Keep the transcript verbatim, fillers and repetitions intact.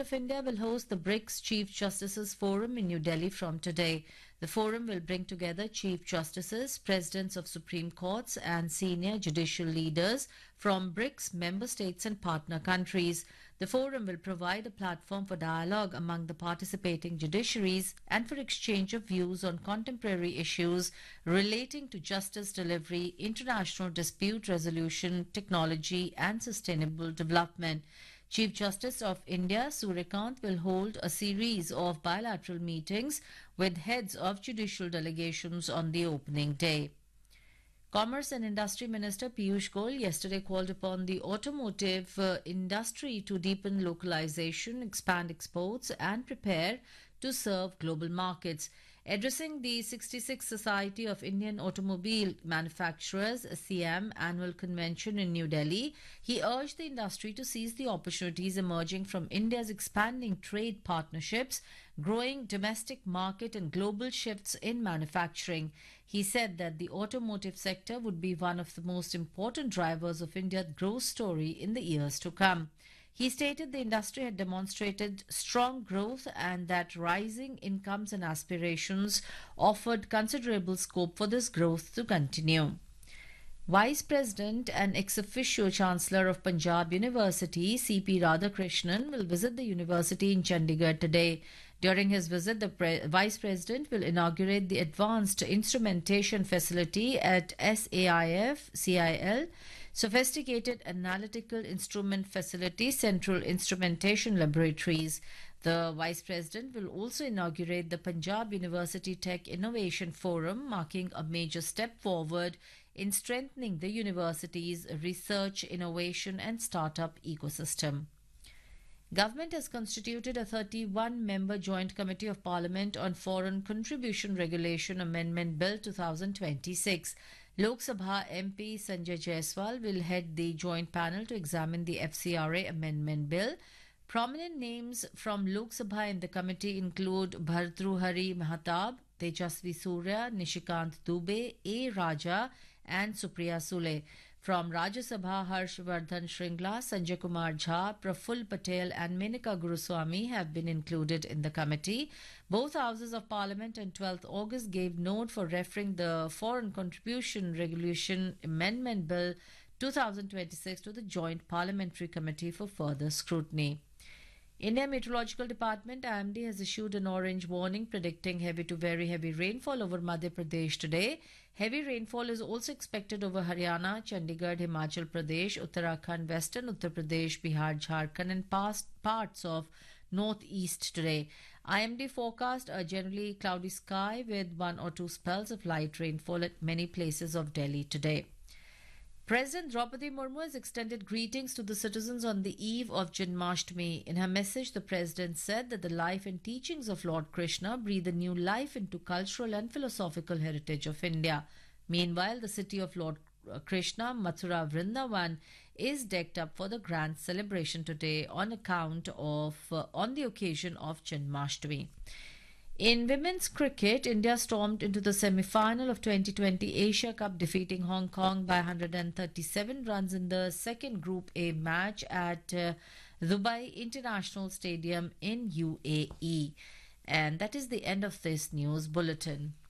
of India will host the BRICS Chief Justices Forum in New Delhi from today. The forum will bring together Chief Justices, Presidents of Supreme Courts, and senior judicial leaders from BRICS member states and partner countries. The forum will provide a platform for dialogue among the participating judiciaries and for exchange of views on contemporary issues relating to justice delivery, international dispute resolution, technology, and sustainable development. Chief Justice of India, Suryakant, will hold a series of bilateral meetings with heads of judicial delegations on the opening day. Commerce and Industry Minister Piyush Goyal yesterday called upon the automotive uh, industry to deepen localization, expand exports, and prepare to serve global markets. Addressing the sixty-sixth Society of Indian Automobile Manufacturers (S I A M) annual convention in New Delhi, he urged the industry to seize the opportunities emerging from India's expanding trade partnerships, growing domestic market, and global shifts in manufacturing. He said that the automotive sector would be one of the most important drivers of India's growth story in the years to come. He stated the industry had demonstrated strong growth and that rising incomes and aspirations offered considerable scope for this growth to continue. Vice President and ex officio Chancellor of Punjab University, C P Radhakrishnan, will visit the university in Chandigarh today. During his visit, the pre- Vice President will inaugurate the Advanced Instrumentation Facility at S A I F C I L, Sophisticated Analytical Instrument Facility, Central Instrumentation Laboratories. The Vice President will also inaugurate the Punjab University Tech Innovation Forum, marking a major step forward in strengthening the university's research, innovation, and startup ecosystem. Government has constituted a thirty-one member Joint Committee of Parliament on Foreign Contribution Regulation Amendment Bill twenty twenty-six. Lok Sabha M P Sanjay Jaiswal will head the joint panel to examine the F C R A Amendment Bill. Prominent names from Lok Sabha in the committee include Bhartruhari Mahatab, Tejasvi Surya, Nishikant Dubey, A. Raja, and Supriya Sule. From Rajya Sabha, Harshvardhan Shringla, Sanjay Kumar Jha, Praful Patel, and Menaka Guruswamy have been included in the committee. Both houses of Parliament on twelfth August gave note for referring the Foreign Contribution Regulation Amendment Bill twenty twenty-six to the Joint Parliamentary Committee for further scrutiny. India Meteorological Department I M D has issued an orange warning predicting heavy to very heavy rainfall over Madhya Pradesh today. Heavy rainfall is also expected over Haryana, Chandigarh, Himachal Pradesh, Uttarakhand, Western Uttar Pradesh, Bihar, Jharkhand, and past parts of northeast today. I M D forecast a generally cloudy sky with one or two spells of light rainfall at many places of Delhi today. President Draupadi Murmu has extended greetings to the citizens on the eve of Janmashtami. In her message, the President said that the life and teachings of Lord Krishna breathe a new life into cultural and philosophical heritage of India. Meanwhile, the city of Lord Krishna, Mathura Vrindavan, is decked up for the grand celebration today on account of, uh, on the occasion of Janmashtami. In women's cricket, India stormed into the semi-final of twenty twenty Asia Cup, defeating Hong Kong by one hundred thirty-seven runs in the second Group A match at uh, Dubai International Stadium in U A E. And that is the end of this news bulletin.